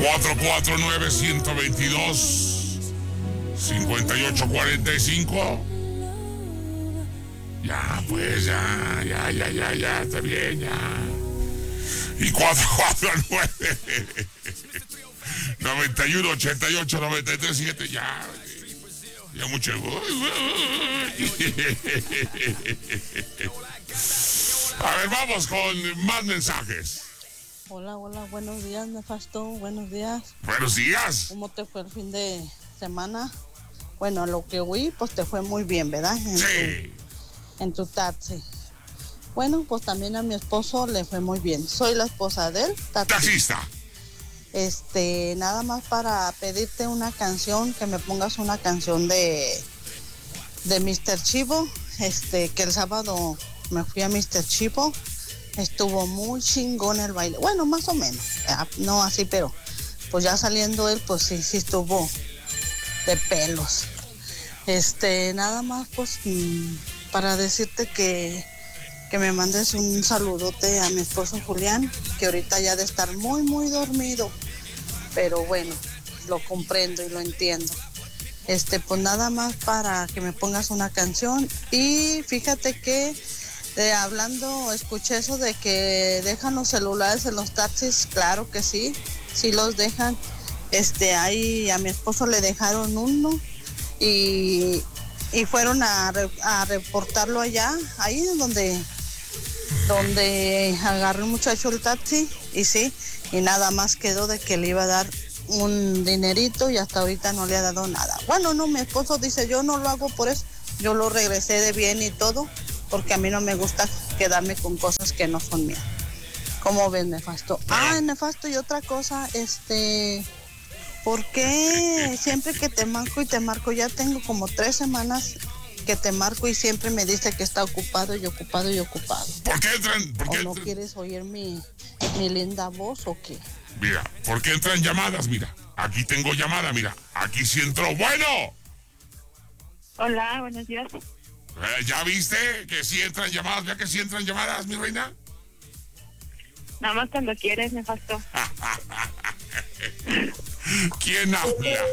449-122-5845. Ya, pues, ya, está bien, ya. Y 449-91-88-93-7, ya mucho. A ver, vamos con más mensajes. Hola, buenos días, Nefasto, buenos días. Buenos días. ¿Cómo te fue el fin de semana? Bueno, lo que oí, pues te fue muy bien, ¿verdad? Sí. En tu taxi. Bueno, pues también a mi esposo le fue muy bien. Soy la esposa de él, taxista. Nada más para pedirte una canción, que me pongas una canción de Mr. Chivo. Que el sábado me fui a Mr. Chivo. Estuvo muy chingón el baile. Bueno, más o menos. No así, pero pues ya saliendo él, pues sí estuvo de pelos. Nada más pues para decirte que me mandes un saludote a mi esposo Julián, que ahorita ya de estar muy, muy dormido. Pero bueno, lo comprendo y lo entiendo. Pues nada más para que me pongas una canción. Y fíjate que escuché eso de que dejan los celulares en los taxis. Claro que sí los dejan. Ahí a mi esposo le dejaron uno y fueron a reportarlo allá, ahí donde agarró un muchacho el taxi y nada más quedó de que le iba a dar un dinerito y hasta ahorita no le ha dado nada. Bueno, no, mi esposo dice, yo no lo hago por eso, yo lo regresé de bien y todo, porque a mí no me gusta quedarme con cosas que no son mías. ¿Cómo ves, Nefasto? Nefasto, y otra cosa, ¿por qué siempre que te marco, ya tengo como 3 semanas que te marco y siempre me dice que está ocupado y ocupado y ocupado? ¿Por qué entran? ¿O no quieres oír mi linda voz o qué? Mira, ¿por qué entran llamadas? Mira, aquí tengo llamada, mira, aquí sí entró. ¡Bueno! Hola, buenos días. ¿Ya viste que sí entran llamadas? ¿Ya que sí entran llamadas, mi reina? Nada más cuando quieres, Nefasto. ¿Quién habla?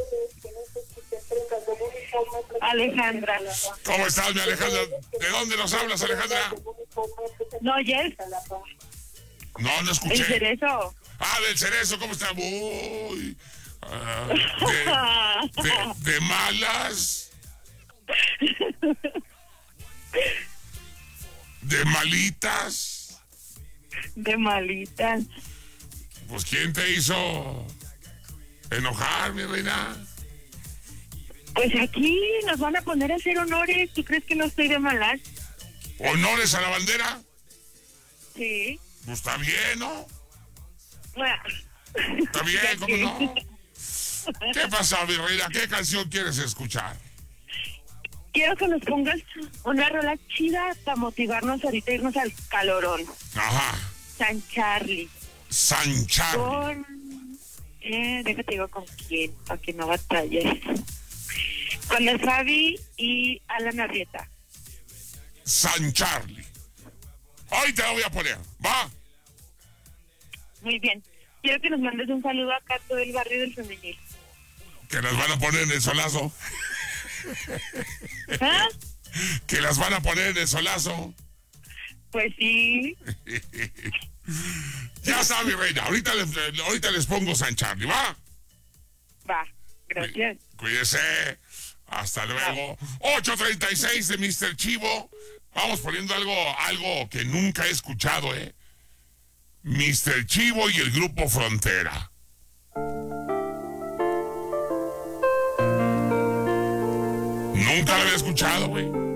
Alejandra. ¿Cómo estás, mi Alejandra? ¿De dónde nos hablas, Alejandra? ¿No oyes? No escuché. El Cerezo. Del Cerezo, ¿cómo está? Uy. De malas. De malitas. De malitas. Pues, ¿quién te hizo enojar, mi reina? Pues aquí nos van a poner a hacer honores. ¿Tú crees que no estoy de malas? ¿Honores a la bandera? Sí. Pues está bien, ¿no? Bueno. Está bien, ¿cómo no? ¿Qué pasa, mi reina? ¿Qué canción quieres escuchar? Quiero que nos pongas una rola chida para motivarnos ahorita, irnos al calorón. Ajá. San Charlie. San Charlie. Déjate digo con quién, para que no batalles. Con el Fabi y Alan Arrieta. San Charlie. Hoy te la voy a poner, ¿va? Muy bien. Quiero que nos mandes un saludo acá a todo el barrio del Femenil. Que las van a poner en el solazo. ¿Ah? Que las van a poner en el solazo. Pues sí. Ya está, mi reina. Ahorita les pongo San Charlie, ¿va? Va, gracias. Cuídese. Hasta luego. 8:36 de Mr. Chivo. Vamos poniendo algo que nunca he escuchado, Mr. Chivo y el Grupo Frontera. Nunca lo había escuchado, güey.